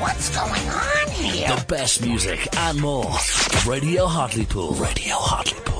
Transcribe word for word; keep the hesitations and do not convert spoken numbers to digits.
What's going on here? The best music and more. Radio Hartlepool. Radio Hartlepool.